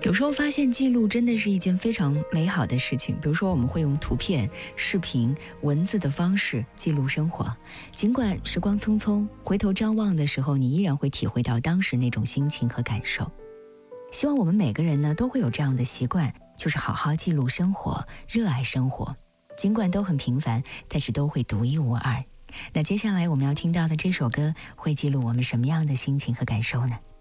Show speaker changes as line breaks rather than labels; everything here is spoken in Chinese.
有时候发现记录真的是一件非常美好的事情。比如说，我们会用图片、视频、文字的方式记录生活，尽管时光匆匆，回头张望的时候，你依然会体会到当时那种心情和感受。希望我们每个人呢，都会有这样的习惯，就是好好记录生活，热爱生活。尽管都很平凡，但是都会独一无二。那接下来我们要听到的这首歌，会记录我们什么样的心情和感受呢？